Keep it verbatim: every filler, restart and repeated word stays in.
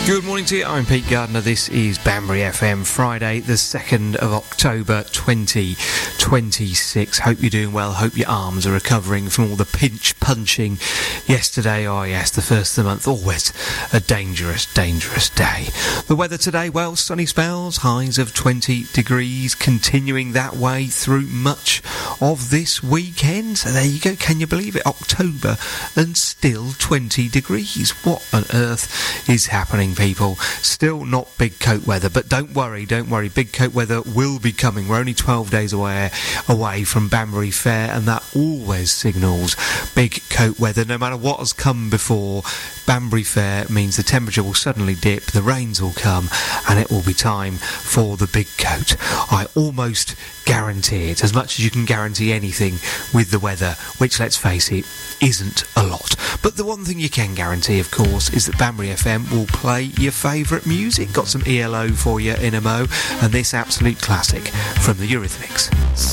Good morning to you, I'm Pete Gardner. This is Banbury F M, Friday the second of October twenty twenty-six. Hope you're doing well, hope your arms are recovering from all the pinch punching yesterday. Oh yes, the first of the month, always a dangerous, dangerous day. The weather today, well, sunny spells, highs of twenty degrees, continuing that way through much of this weekend. So there you go, can you believe it? October and still twenty degrees. What on earth is happening, people? Still not big coat weather, but don't worry, don't worry, big coat weather will be coming. We're only twelve days away away from Banbury Fair, and that always signals big coat weather. No matter what has come before, Banbury Fair means the temperature will suddenly dip, the rains will come, and it will be time for the big coat. I almost guarantee it, as much as you can guarantee anything with the weather, which, let's face it, isn't a lot. But the one thing you can guarantee, of course, is that Banbury F M will play your favourite music. Got some E L O for you in a mo, and this absolute classic from the Eurythmics.